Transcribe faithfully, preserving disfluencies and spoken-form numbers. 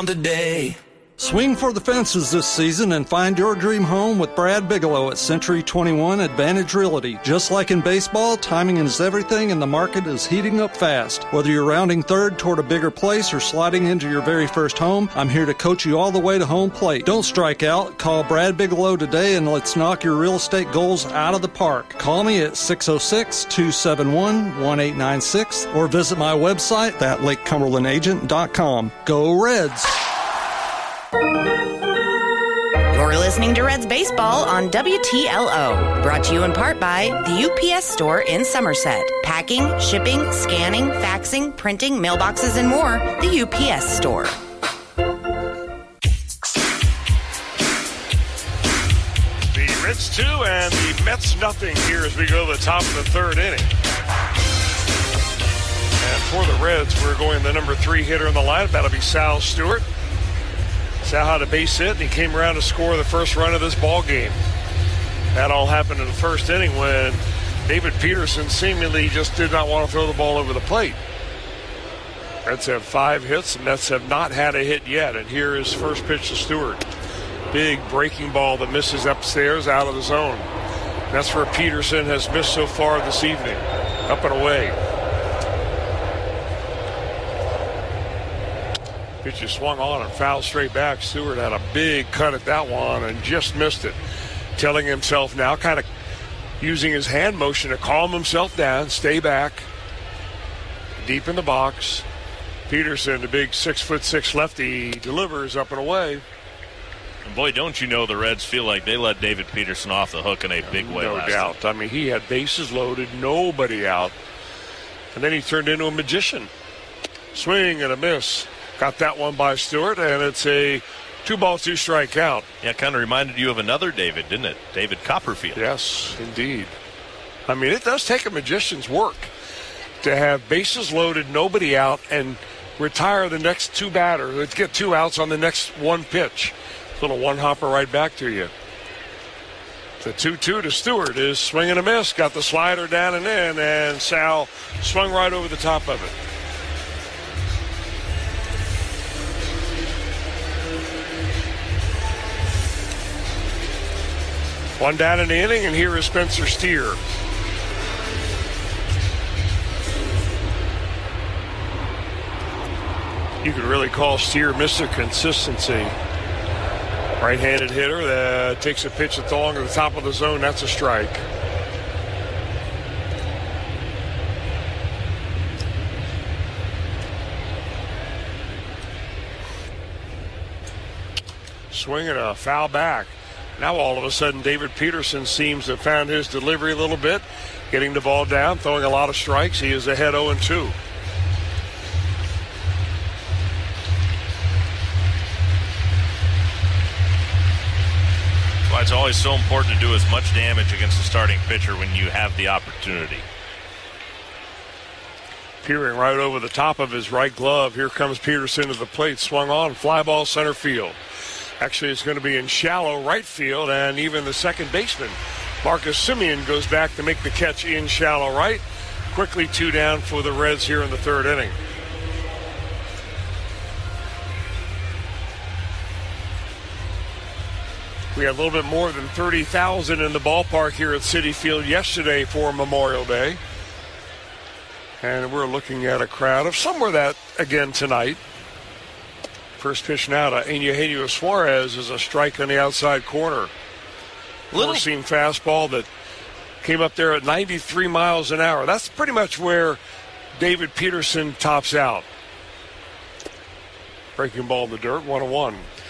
on today. Swing for the fences this season and find your dream home with Brad Bigelow at Century twenty-one Advantage Realty. Just like in baseball, timing is everything and the market is heating up fast. Whether you're rounding third toward a bigger place or sliding into your very first home, I'm here to coach you all the way to home plate. Don't strike out. Call Brad Bigelow today and let's knock your real estate goals out of the park. Call me at six oh six, two seven one, one eight nine six or visit my website at lake cumberland agent dot com. Go Reds! You're listening to Reds Baseball on W T L O. Brought to you in part by the U P S Store in Somerset. Packing, shipping, scanning, faxing, printing, mailboxes, and more. The U P S Store. The Reds two and the Mets nothing here as we go to the top of the third inning. And for the Reds, we're going the number three hitter in the lineup. That'll be Sal Stewart. Sal had a base hit, and he came around to score the first run of this ball game. That all happened in the first inning when David Peterson seemingly just did not want to throw the ball over the plate. Reds have five hits, and Mets have not had a hit yet. And here is first pitch to Stewart. Big breaking ball that misses upstairs out of the zone. That's where Peterson has missed so far this evening. Up and away. Pitch is swung on and fouled straight back. Stewart had a big cut at that one and just missed it. Telling himself now, kind of using his hand motion to calm himself down, stay back. Deep in the box. Peterson, the big six foot six lefty, delivers up and away. And boy, don't you know the Reds feel like they let David Peterson off the hook in a big way No last doubt. time. I mean, he had bases loaded, nobody out. And then he turned into a magician. Swing and a miss. Got that one by Stewart, and it's a two-ball, two-strike count. Yeah, it kind of reminded you of another David, didn't it? David Copperfield. Yes, indeed. I mean, it does take a magician's work to have bases loaded, nobody out, and retire the next two batters. Let's get two outs on the next one pitch. Little one-hopper right back to you. The two two to Stewart is swing and a miss. Got the slider down and in, and Sal swung right over the top of it. One down in the inning, and here is Spencer Steer. You could really call Steer Mister Consistency. Right-handed hitter that takes a pitch that's along the top of the zone. That's a strike. Swinging a foul back. Now all of a sudden David Peterson seems to have found his delivery a little bit, getting the ball down, throwing a lot of strikes. He is ahead oh and two. That's why it's always so important to do as much damage against the starting pitcher when you have the opportunity. Peering right over the top of his right glove. Here comes Peterson to the plate. Swung on, fly ball center field. Actually, it's going to be in shallow right field, and even the second baseman, Marcus Semien, goes back to make the catch in shallow right. Quickly two down for the Reds here in the third inning. We had a little bit more than thirty thousand in the ballpark here at Citi Field yesterday for Memorial Day. And we're looking at a crowd of somewhere that, again, tonight. First pitch now to Eugenio Suarez is a strike on the outside corner. Little seam fastball that came up there at ninety-three miles an hour. That's pretty much where David Peterson tops out. Breaking ball in the dirt, one oh one.